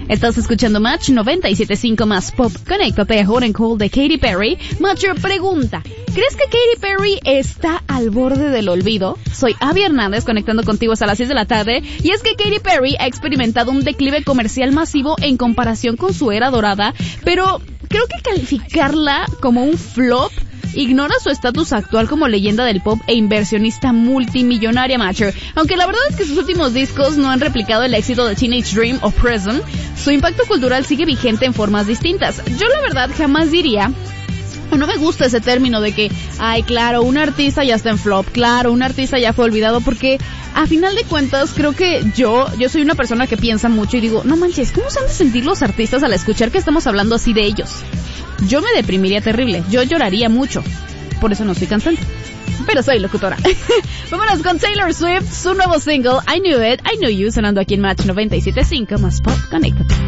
Estás escuchando Match 97.5 más pop. Conéctate a Hot and Cold de Katy Perry. Matcher pregunta, ¿crees que Katy Perry está al borde del olvido? Soy Abby Hernández, conectando contigo hasta las 6 de la tarde. Y es que Katy Perry ha experimentado un declive comercial masivo en comparación con su era dorada, pero creo que calificarla como un flop ignora su estatus actual como leyenda del pop e inversionista multimillonaria, Matcher. Aunque la verdad es que sus últimos discos no han replicado el éxito de Teenage Dream o Prism, su impacto cultural sigue vigente en formas distintas. Yo la verdad jamás diría, o no me gusta ese término de que, ay, claro, un artista ya está en flop, claro, un artista ya fue olvidado, porque a final de cuentas creo que yo soy una persona que piensa mucho y digo, no manches, ¿cómo se han de sentir los artistas al escuchar que estamos hablando así de ellos? Yo me deprimiría terrible, yo lloraría mucho, por eso no soy cantante, pero soy locutora. Vámonos con Taylor Swift, su nuevo single, I Knew It, I Know You, sonando aquí en Match 97.5 más pop. Conéctate.